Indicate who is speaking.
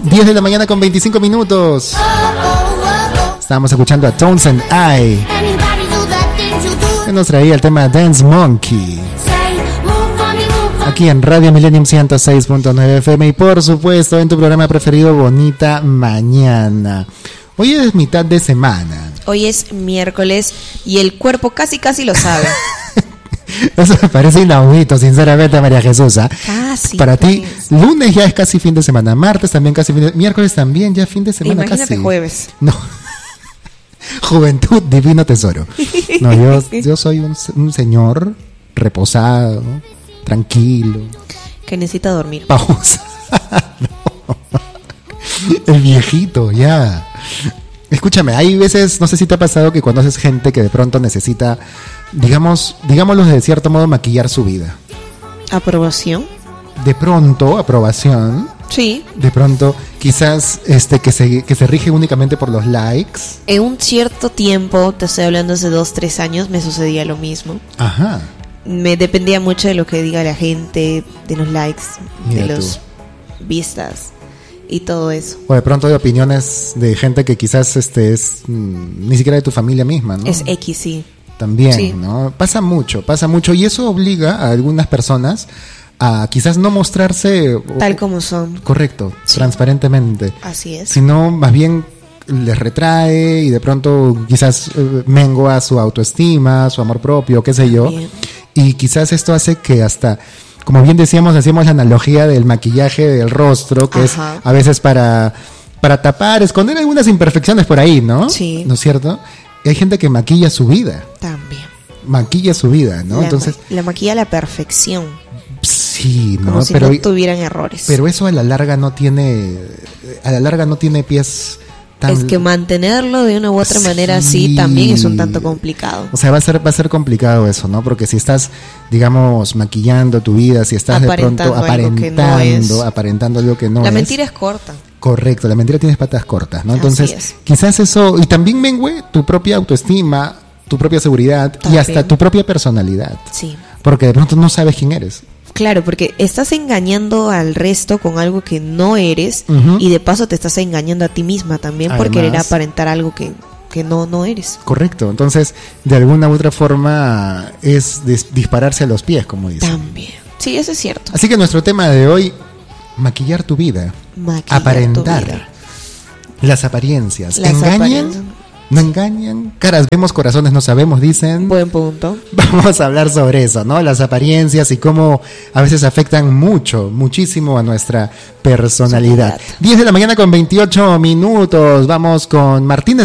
Speaker 1: 10 de la mañana con 25 minutos. Estábamos escuchando a Tones and I, que nos traía el tema Dance Monkey. Aquí en Radio Millennium 106.9 FM y por supuesto en tu programa preferido Bonita Mañana. Hoy es mitad de semana.
Speaker 2: Hoy es miércoles y el cuerpo casi lo sabe.
Speaker 1: Eso me parece inaudito, sinceramente, María Jesús.
Speaker 2: Casi.
Speaker 1: Para ti, lunes ya es casi fin de semana, martes también casi fin de semana, miércoles también ya fin de semana.
Speaker 2: Imagínate
Speaker 1: casi.
Speaker 2: Jueves.
Speaker 1: No. Juventud, divino tesoro. No, yo soy un señor reposado, tranquilo.
Speaker 2: Que necesita dormir.
Speaker 1: Pausa. No. El viejito, ya. Escúchame, hay veces, no sé si te ha pasado que conoces gente que de pronto necesita, digámoslo de cierto modo, maquillar su vida.
Speaker 2: ¿Aprobación?
Speaker 1: De pronto, aprobación.
Speaker 2: Sí.
Speaker 1: De pronto, quizás que se rige únicamente por los likes.
Speaker 2: En un cierto tiempo, te estoy hablando hace 2-3 años, me sucedía lo mismo.
Speaker 1: Ajá.
Speaker 2: Me dependía mucho de lo que diga la gente, de los likes,
Speaker 1: Mira
Speaker 2: de los
Speaker 1: tú.
Speaker 2: vistas y todo eso.
Speaker 1: O de pronto de opiniones de gente que quizás es ni siquiera de tu familia misma, ¿no?
Speaker 2: Es X, sí.
Speaker 1: También,
Speaker 2: Sí.
Speaker 1: ¿no? Pasa mucho y eso obliga a algunas personas a quizás no mostrarse
Speaker 2: Tal como son.
Speaker 1: correcto,
Speaker 2: Sí.
Speaker 1: transparentemente,
Speaker 2: Así es.
Speaker 1: sino más bien les retrae y de pronto quizás mengua su autoestima, su amor propio, qué sé yo.
Speaker 2: Bien.
Speaker 1: Y quizás esto hace que hasta, como bien decíamos, hacíamos la analogía del maquillaje del rostro, que
Speaker 2: Ajá.
Speaker 1: es a veces para tapar, esconder algunas imperfecciones por ahí, ¿no?
Speaker 2: Sí.
Speaker 1: ¿No es cierto? Y hay gente que maquilla su vida,
Speaker 2: También.
Speaker 1: ¿no? Entonces,
Speaker 2: La maquilla a la perfección.
Speaker 1: sí, ¿no?
Speaker 2: Como si
Speaker 1: pero,
Speaker 2: no tuvieran errores.
Speaker 1: pero eso a la larga no tiene pies tan...
Speaker 2: Es que mantenerlo de una u otra manera así también es un tanto complicado.
Speaker 1: O sea, va a ser complicado eso, ¿no? Porque si estás, digamos, maquillando tu vida, si estás
Speaker 2: Aparentando
Speaker 1: de pronto
Speaker 2: algo que no es.
Speaker 1: aparentando algo que no
Speaker 2: La
Speaker 1: es.
Speaker 2: mentira es corta.
Speaker 1: Correcto, la mentira tiene patas cortas, ¿no?
Speaker 2: Así
Speaker 1: Entonces,
Speaker 2: es.
Speaker 1: quizás eso, y también mengue tu propia autoestima, tu propia seguridad y
Speaker 2: También.
Speaker 1: hasta tu propia personalidad.
Speaker 2: Sí.
Speaker 1: Porque de pronto no sabes quién eres.
Speaker 2: Claro, porque estás engañando al resto con algo que no eres.
Speaker 1: Ujú.
Speaker 2: Y de paso te estás engañando a ti misma también por
Speaker 1: Además.
Speaker 2: querer aparentar algo que no eres.
Speaker 1: Correcto. Entonces, de alguna u otra forma, es dispararse a los pies, como dicen.
Speaker 2: También. Sí, eso es cierto.
Speaker 1: Así que nuestro tema de hoy, maquillar tu vida.
Speaker 2: Maquillar
Speaker 1: Aparentar.
Speaker 2: tu vida.
Speaker 1: Las apariencias.
Speaker 2: Las
Speaker 1: ¿Engañan?
Speaker 2: apariencias.
Speaker 1: ¿No engañan? Caras vemos, corazones no sabemos, dicen.
Speaker 2: Buen punto.
Speaker 1: Vamos a hablar sobre eso, ¿no? Las apariencias y cómo a veces afectan muchísimo a nuestra personalidad. 10 de la mañana con 28 minutos. Vamos con Martínez